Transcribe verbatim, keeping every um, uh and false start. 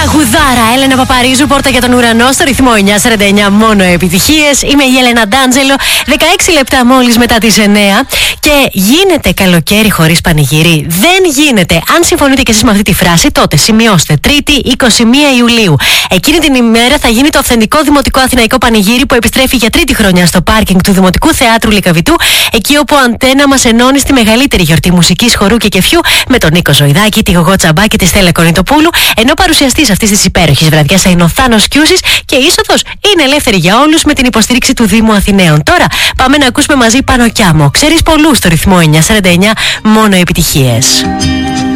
Τραγουδάρα, Έλενα Παπαρίζου, πόρτα για τον ουρανό, στο ρυθμό εννιά σαράντα εννιά, μόνο επιτυχίες. Είμαι η Έλενα Ντάντζελο, δεκαέξι λεπτά μόλις μετά τις εννιά. Και γίνεται καλοκαίρι χωρίς πανηγύρι? Δεν γίνεται. Αν συμφωνείτε και εσείς με αυτή τη φράση, τότε σημειώστε Τρίτη είκοσι μία Ιουλίου. Εκείνη την ημέρα θα γίνει το αυθεντικό δημοτικό αθηναϊκό πανηγύρι που επιστρέφει για τρίτη χρονιά στο πάρκινγκ του Δημοτικού Θεάτρου Λυκαβητού, εκεί όπου Αντένα μας ενώνει στη μεγαλύτερη γιορτή μουσικής, χορού και κεφιού με τον Νίκο Ζωηδάκη, τη Γογό Τσαμπά και τη Στέλλα Κονιτοπούλου, ενώ παρουσιαστής αυτής της υπέροχης βραδιάς θα είναι ο Θάνος Κιούσης και η είσοδος είναι ελεύθερη για όλους με την υποστήριξη του Δήμου Αθηναίων. Τώρα πάμε να ακούσουμε μαζί Πανοκιάμο. Ξέρεις πολλούς στο ρυθμό εννιά σαράντα εννιά, μόνο επιτυχίες.